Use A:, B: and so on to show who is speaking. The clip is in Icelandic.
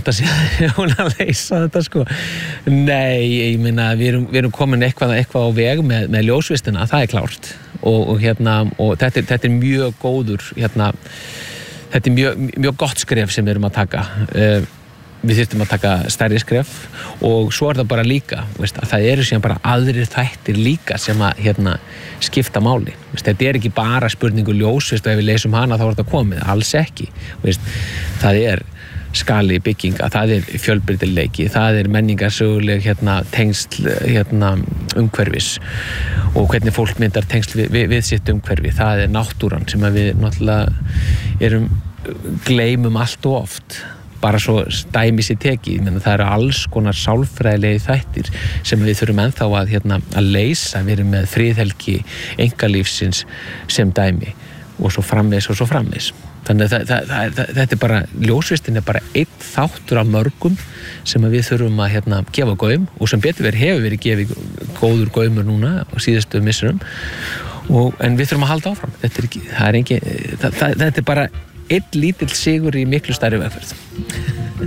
A: átta sig hún að leysa þetta sko. Nei, ég meina við erum komin eitthvað á veg með ljósvistina, það klárt og þetta mjög góður þetta mjög gott skref sem við erum að taka. Við þyrftum að taka stærri skref og svo það bara líka, veist, að það eru síðan bara aðrir þættir líka sem að skipta máli. Veist, þetta ekki bara spurningu ljós, veist, og ef við leysum hana þá þetta komið, alls ekki. Veist, það skali bygginga, það fjölbreytileiki, það menningarsöguleg tengsl umhverfis og hvernig fólk myndar tengsl við sitt umhverfi. Það náttúran sem að við náttúrulega gleymum allt og oft. Bara svo dæmi sér tekið, það eru alls konar sálfræðilegi þættir sem við þurfum ennþá að leysa. Við erum með friðhelgi einkalífsins sem dæmi og svo framvegis. Þannig að þetta bara, ljósvistin bara einn þáttur af mörgum sem við þurfum að gefa gaum og sem betur hefur verið gefið góður gaumur núna á síðustu misserum en við þurfum að halda áfram. Þetta er bara einn lítill sigur í miklu stærri vegferð.